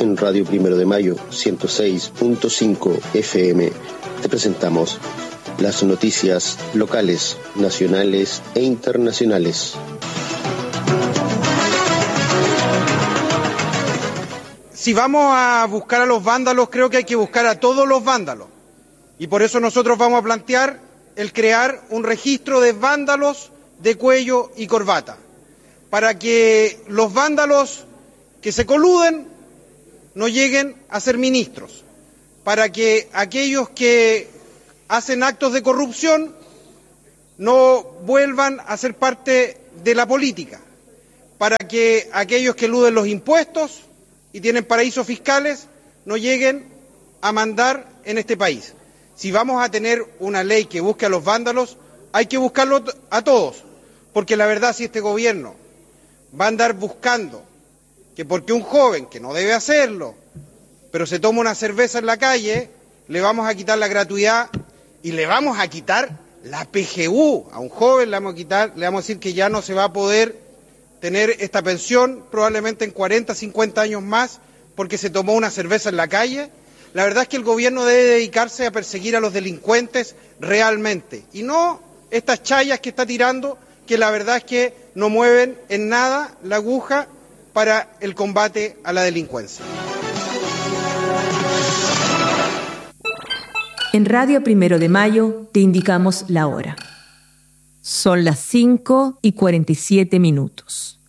En Radio Primero de Mayo, 106.5 FM, te presentamos las noticias locales, nacionales e internacionales. Si vamos a buscar a los vándalos, creo que hay que buscar a todos los vándalos. Y por eso nosotros vamos a plantear el crear un registro de vándalos de cuello y corbata, para que los vándalos que se coluden no lleguen a ser ministros, para que aquellos que hacen actos de corrupción no vuelvan a ser parte de la política, para que aquellos que eluden los impuestos y tienen paraísos fiscales no lleguen a mandar en este país. Si vamos a tener una ley que busque a los vándalos, hay que buscarlo a todos, porque la verdad, si este gobierno va a andar buscando que porque un joven, que no debe hacerlo, pero se toma una cerveza en la calle, le vamos a quitar la gratuidad y le vamos a quitar la PGU, a un joven le vamos a decir que ya no se va a poder tener esta pensión probablemente en 40, 50 años más porque se tomó una cerveza en la calle. La verdad es que el gobierno debe dedicarse a perseguir a los delincuentes realmente y no estas chayas que está tirando, que la verdad es que no mueven en nada la aguja para el combate a la delincuencia. En Radio Primero de Mayo te indicamos la hora. Son las 5:47.